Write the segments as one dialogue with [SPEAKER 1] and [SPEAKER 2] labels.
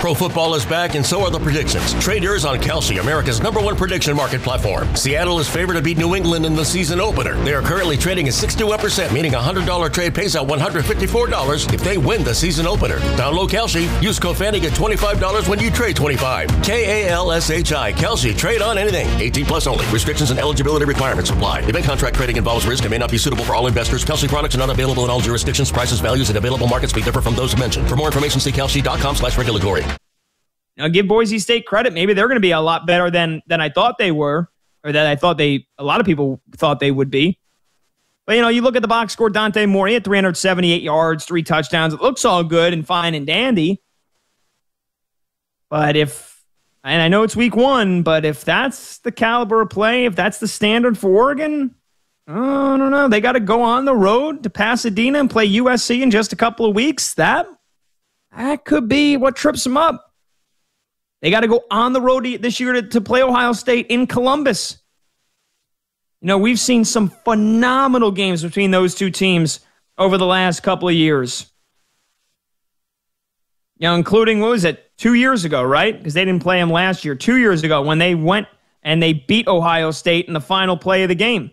[SPEAKER 1] Pro football is back and so are the predictions. Trade yours on Kalshi, America's #1 prediction market platform. Seattle is favored to beat New England in the season opener. They are currently trading at 61%, meaning a $100 trade pays out $154 if they win the season opener. Download Kalshi. Use code FANNY, get $25 when you trade 25. Kalshi. Kalshi. Trade on anything. 18 plus only. Restrictions and eligibility requirements apply. Event contract trading involves risk and may not be suitable for all investors. Kalshi products are not available in all jurisdictions. Prices, values, and available markets may differ from those mentioned. For more information, see kalshi.com/regulatory.
[SPEAKER 2] Now, give Boise State credit. Maybe they're going to be a lot better than I thought they were, or that I thought a lot of people thought they would be. But, you look at the box score, Dante Moore, he had 378 yards, 3 touchdowns. It looks all good and fine and dandy. But and I know it's week 1, but if that's the caliber of play, if that's the standard for Oregon, I don't know. They got to go on the road to Pasadena and play USC in just a couple of weeks. That could be what trips them up. They got to go on the road this year to play Ohio State in Columbus. We've seen some phenomenal games between those two teams over the last couple of years. Including, 2 years ago, right? Because they didn't play them last year. 2 years ago when they went and they beat Ohio State in the final play of the game.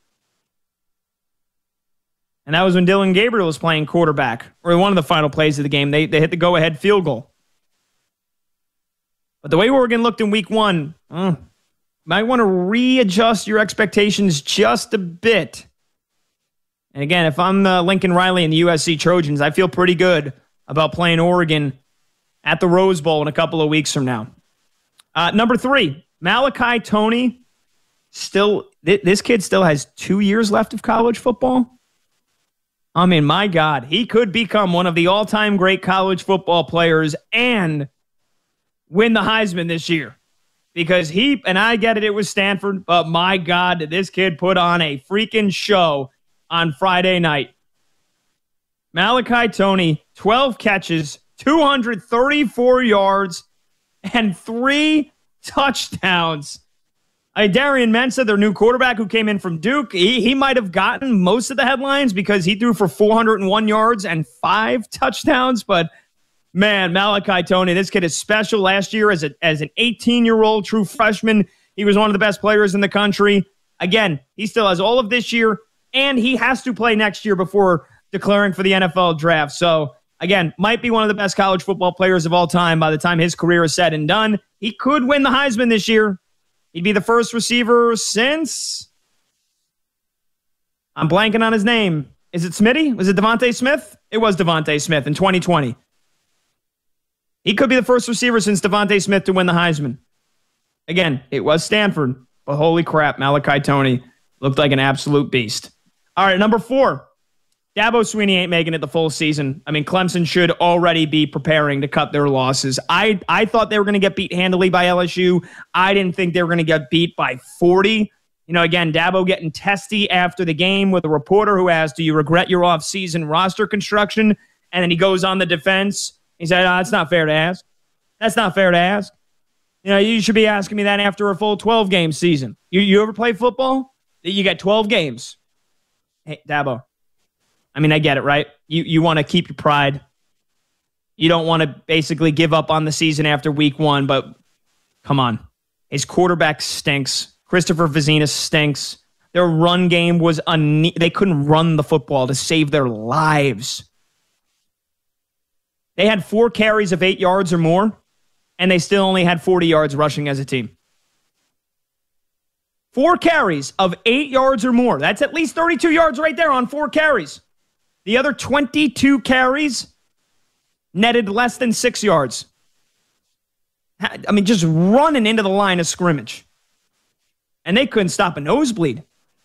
[SPEAKER 2] And that was when Dylan Gabriel was playing quarterback, or one of the final plays of the game. They hit the go-ahead field goal. But the way Oregon looked in week 1, might want to readjust your expectations just a bit. And again, if I'm Lincoln Riley and the USC Trojans, I feel pretty good about playing Oregon at the Rose Bowl in a couple of weeks from now. Number 3, Malachi Toney. This kid still has 2 years left of college football. I mean, my God, he could become one of the all-time great college football players and win the Heisman this year. Because and I get it was Stanford, but my God, did this kid put on a freaking show on Friday night. Malachi Toney, 12 catches, 234 yards, and 3 touchdowns. Darian Mensah, their new quarterback who came in from Duke, he might have gotten most of the headlines because he threw for 401 yards and 5 touchdowns. But, man, Malachi Toney, this kid is special. Last year as an 18-year-old true freshman, he was one of the best players in the country. Again, he still has all of this year, and he has to play next year before declaring for the NFL draft. So, again, might be one of the best college football players of all time by the time his career is said and done. He could win the Heisman this year. He'd be the first receiver since... I'm blanking on his name. Is it Smitty? Was it Devontae Smith? It was Devontae Smith in 2020. He could be the first receiver since Devontae Smith to win the Heisman. Again, it was Stanford, but holy crap, Malachi Toney looked like an absolute beast. All right, number 4. Dabo Swinney ain't making it the full season. I mean, Clemson should already be preparing to cut their losses. I thought they were going to get beat handily by LSU. I didn't think they were going to get beat by 40. Again, Dabo getting testy after the game with a reporter who asked, do you regret your off-season roster construction? And then he goes on the defense. He said, that's not fair to ask. That's not fair to ask. You should be asking me that after a full 12-game season. You ever play football? You get 12 games. Hey, Dabo. I mean, I get it, right? You want to keep your pride. You don't want to basically give up on the season after week 1, but come on. His quarterback stinks. Christopher Vizina stinks. Their run game was they couldn't run the football to save their lives. They had 4 carries of 8 yards or more, and they still only had 40 yards rushing as a team. 4 carries of 8 yards or more. That's at least 32 yards right there on 4 carries. The other 22 carries netted less than 6 yards. I mean, just running into the line of scrimmage. And they couldn't stop a nosebleed.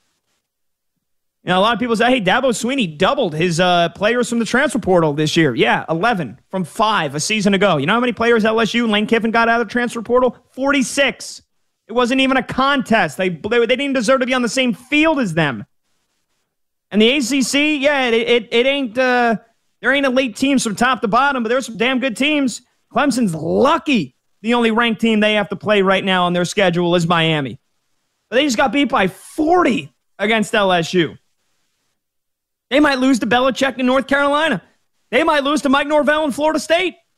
[SPEAKER 2] A lot of people say, hey, Dabo Swinney doubled his players from the transfer portal this year. Yeah, 11 from 5 a season ago. You know how many players LSU and Lane Kiffin got out of the transfer portal? 46. It wasn't even a contest. They didn't deserve to be on the same field as them. And the ACC, yeah, it ain't, there ain't elite teams from top to bottom, but there's some damn good teams. Clemson's lucky the only ranked team they have to play right now on their schedule is Miami. But they just got beat by 40 against LSU. They might lose to Belichick in North Carolina. They might lose to Mike Norvell in Florida State.